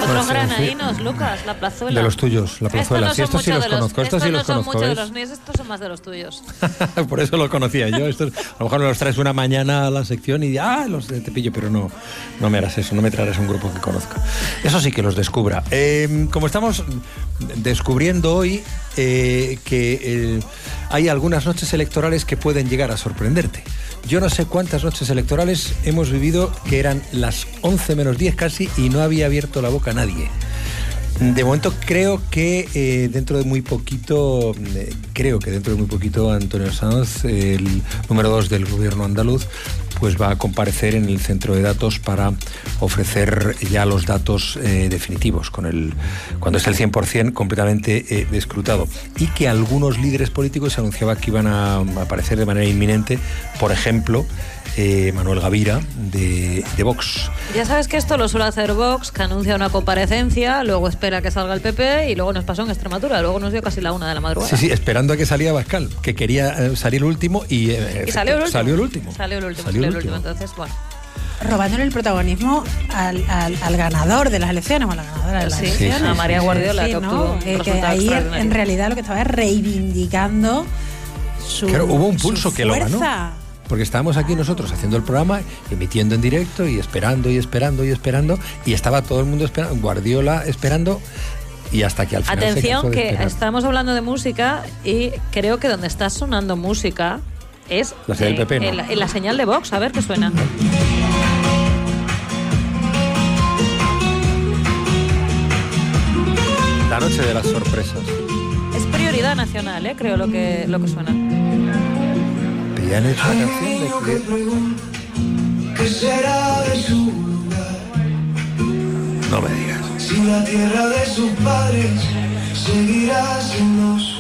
Otros granaínos, Lucas, la plazuela. De los tuyos, la plazuela. Sí, estos sí los conozco. Estos sí los conozco. Mucho de los míos, estos son más de los tuyos. Por eso lo conocía yo. Estos, a lo mejor me los traes una mañana a la sección y los de Tepillo, pero no me harás eso, no me traerás un grupo que conozca. Eso sí que los descubra. Como estamos descubriendo hoy que hay algunas noches electorales que pueden llegar a sorprenderte. Yo no sé cuántas noches electorales hemos vivido que eran las 11 menos 10 casi y no había abierto la boca nadie. De momento creo que dentro de muy poquito Antonio Sanz, el número 2 del gobierno andaluz, pues va a comparecer en el centro de datos para ofrecer ya los datos definitivos, cuando esté el 100% completamente escrutado. Y que algunos líderes políticos se anunciaba que iban a aparecer de manera inminente, por ejemplo, Manuel Gavira de Vox. Ya sabes que esto lo suele hacer Vox, que anuncia una comparecencia, luego espera que salga el PP y luego nos pasó en Extremadura, luego nos dio casi la 1 de la madrugada. Sí, esperando a que salía Abascal, que quería salir el último y salió el último. Entonces, bueno. Robándole el protagonismo al ganador de las elecciones, o a la ganadora de las elecciones. A María Guardiola, que obtuvo que ahí en realidad lo que estaba es reivindicando su Claro, hubo un pulso que fuerza. lo ganó. Porque estábamos aquí nosotros haciendo el programa, emitiendo en directo y esperando, y estaba todo el mundo esperando, Guardiola esperando, y hasta que al final Atención, que estamos hablando de música y creo que donde está sonando música es la señal del PP, ¿no? en la señal de Vox, a ver qué suena. La noche de las sorpresas. Es prioridad nacional, creo lo que suena. ¿Y han hecho la canción de ¿Qué será de su lugar? No me digas. Si la tierra de sus padres seguirá siendo su